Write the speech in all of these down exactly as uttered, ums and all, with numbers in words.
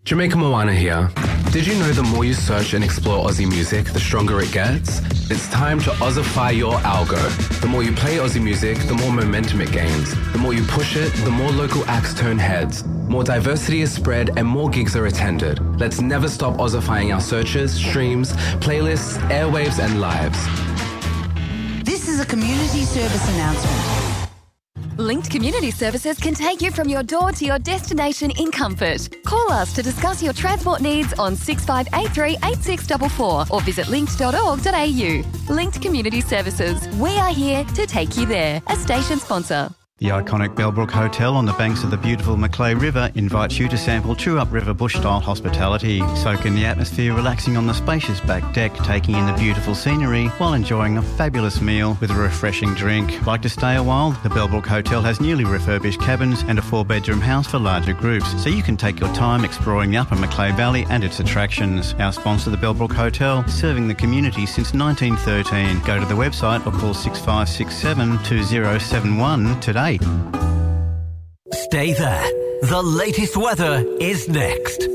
Jamaica Moana here. Did you know the more you search and explore Aussie music, the stronger it gets? It's time to Aussify your algo. The more you play Aussie music, the more momentum it gains. The more you push it, the more local acts turn heads. More diversity is spread and more gigs are attended. Let's never stop Aussifying our searches, streams, playlists, airwaves and lives. This is a community service announcement. Linked Community Services can take you from your door to your destination in comfort. Call us to discuss your transport needs on six five eight three eight six four four or visit linked dot org dot a u. Linked Community Services. We are here to take you there. A station sponsor. The iconic Bellbrook Hotel on the banks of the beautiful Macleay River invites you to sample true upriver bush-style hospitality. Soak in the atmosphere, relaxing on the spacious back deck, taking in the beautiful scenery while enjoying a fabulous meal with a refreshing drink. Like to stay a while? The Bellbrook Hotel has newly refurbished cabins and a four-bedroom house for larger groups, so you can take your time exploring the upper Macleay Valley and its attractions. Our sponsor, the Bellbrook Hotel, serving the community since nineteen thirteen. Go to the website or call six five six seven two zero seven one today. Stay there. The latest weather is next.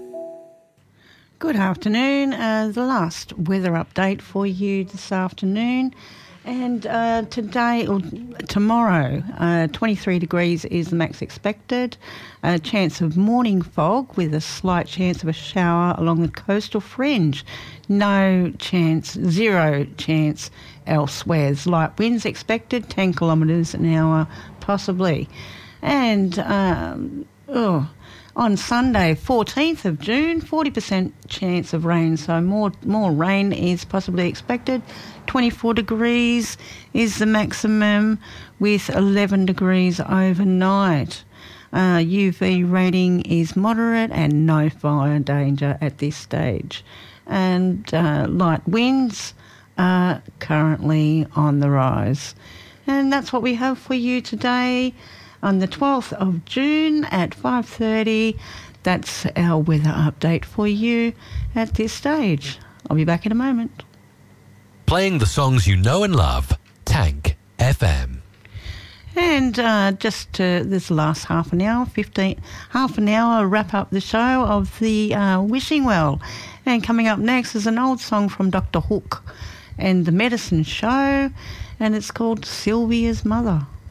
Good afternoon. Uh, the last weather update for you this afternoon. And uh, today or tomorrow, uh, twenty-three degrees is the max expected. A chance of morning fog with a slight chance of a shower along the coastal fringe. No chance, zero chance elsewhere. There's light winds expected, ten kilometres an hour possibly. And um, oh, on Sunday, fourteenth of June, forty percent chance of rain, so more more rain is possibly expected. twenty-four degrees is the maximum with eleven degrees overnight. Uh, U V rating is moderate and no fire danger at this stage. And uh, light winds are currently on the rise. And that's what we have for you today on the twelfth of June at five thirty. That's our weather update for you at this stage. I'll be back in a moment. Playing the songs you know and love. Tank F M. And uh, just uh, this last half an hour, fifteen, half an hour, wrap up the show of the uh, Wishing Well. And coming up next is an old song from Doctor Hook and the Medicine Show, and it's called Sylvia's Mother.